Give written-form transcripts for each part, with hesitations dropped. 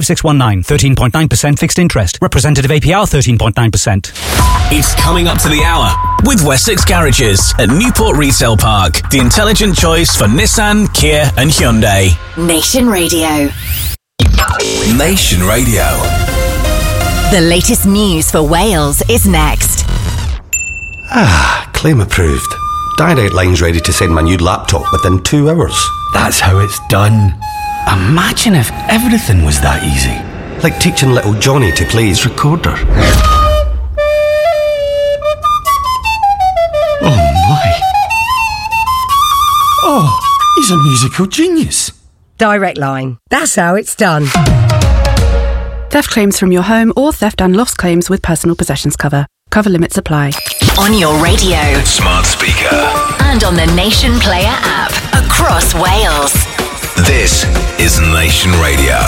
619. 13.9% fixed interest. Representative APR 13.9%. It's coming up to the hour with Wessex Garages at Newport Retail Park. The intelligent choice for Nissan, Kia and Hyundai. Nation Radio. Nation Radio. The latest news for Wales is next. Claim approved. Direct Line's ready to send my new laptop within 2 hours. That's how it's done. Imagine if everything was that easy. Like teaching little Johnny to play his recorder. Oh my. Oh, he's a musical genius. Direct Line. That's how it's done. Theft claims from your home or theft and loss claims with personal possessions cover. Cover limits apply. On your radio. Smart speaker. And on the Nation Player app. Across Wales. This is Nation Radio.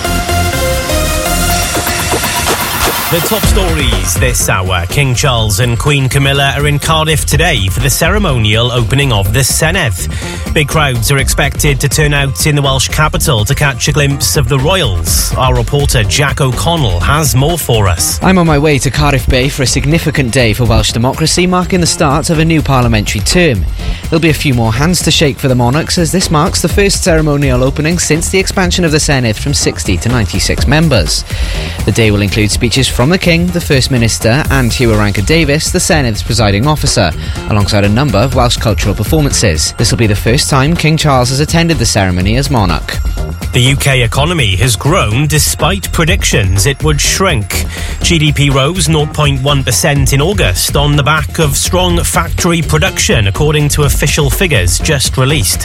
The top stories this hour. King Charles and Queen Camilla are in Cardiff today for the ceremonial opening of the Senedd. Big crowds are expected to turn out in the Welsh capital to catch a glimpse of the royals. Our reporter Jack O'Connell has more for us. I'm on my way to Cardiff Bay for a significant day for Welsh democracy, marking the start of a new parliamentary term. There'll be a few more hands to shake for the monarchs, as this marks the first ceremonial opening since the expansion of the Senedd from 60 to 96 members. The day will include speeches from the King, the First Minister and Hugh Oranka-Davies, the Senedd's presiding officer, alongside a number of Welsh cultural performances. This will be the first time King Charles has attended the ceremony as monarch. The UK economy has grown despite predictions it would shrink. GDP rose 0.1% in August on the back of strong factory production, according to official figures just released.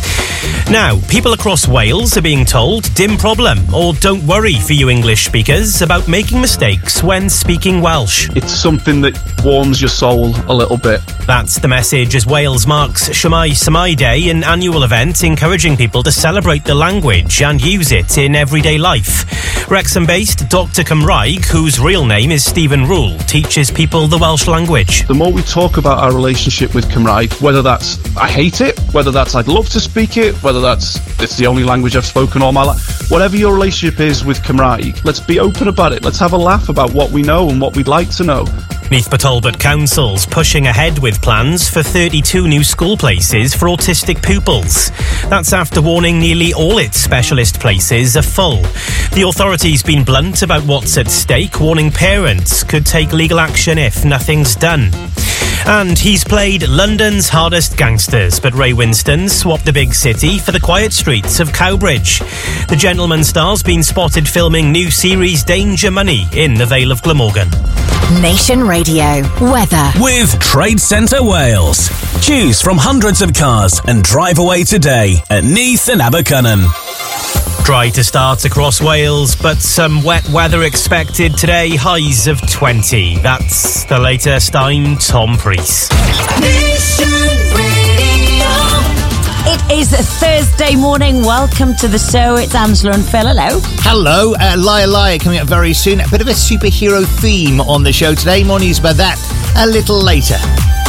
Now, people across Wales are being told, dim problem, or don't worry for you English speakers about making mistakes when speaking Welsh. It's something that warms your soul a little bit. That's the message as Wales marks Shwmae Samai Day, an annual event encouraging people to celebrate the language and use it in everyday life. Wrexham-based Dr Cymraeg, whose real name is Stephen Rule, teaches people the Welsh language. The more we talk about our relationship with Cymraeg, whether that's I hate it, whether that's I'd love to speak it, whether that's it's the only language I've spoken all my life, whatever your relationship is with Cymraeg, let's be open about it. Let's have a laugh about what we know and what we'd like to know. Neath Talbot Council's pushing ahead with plans for 32 new school places for autistic pupils. That's after warning nearly all its specialist places are full. The authority's been blunt about what's at stake, warning parents could take legal action if nothing's done. And he's played London's hardest gangsters, but Ray Winstone swapped the big city for the quiet streets of Cowbridge. The Gentleman star's been spotted filming new series Danger Money in the Vale of Glamorgan. Nation Radio. Weather. With Trade Centre Wales. Choose from hundreds of cars and drive away today at Neath and Abercynon. Dry to start across Wales, but some wet weather expected today, highs of 20. That's the latest. I'm Tom Priest. It is Thursday morning. Welcome to the show. It's Angela and Phil. Hello. Hello. Liar Liar coming up very soon. A bit of a superhero theme on the show today. More news about that a little later.